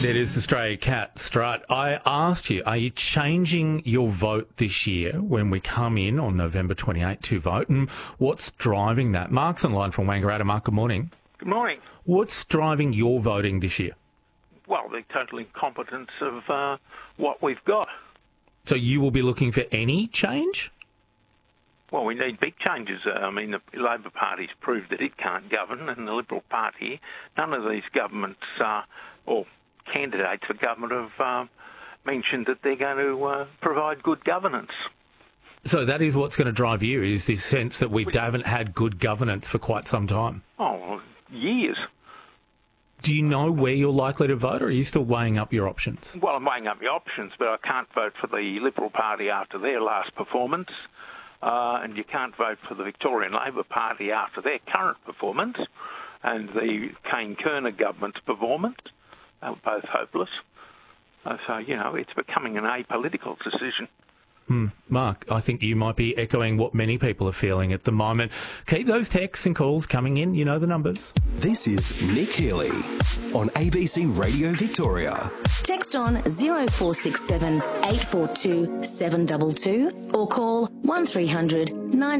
It is the stray cat strut. I asked you, are you changing your vote this year when we come in on November 28 to vote? And what's driving that? Mark's on line from Wangaratta. Mark, good morning. Good morning. What's driving your voting this year? Well, the total incompetence of what we've got. So you will be looking for any change? Well, we need big changes. The Labor Party's proved that it can't govern, and the Liberal Party, none of these governments or candidates for government have mentioned that they're going to provide good governance. So that is what's going to drive you, is this sense that we haven't had good governance for quite some time? Oh, years. Do you know where you're likely to vote, or are you still weighing up your options? Well, I'm weighing up the options, but I can't vote for the Liberal Party after their last performance, and you can't vote for the Victorian Labor Party after their current performance, and the Kane-Kerner government's performance. They were both hopeless. So, it's becoming an apolitical decision. Mark, I think you might be echoing what many people are feeling at the moment. Keep those texts and calls coming in. You know the numbers. This is Nick Healy on ABC Radio Victoria. Text on 0467 842 722 or call 1300 9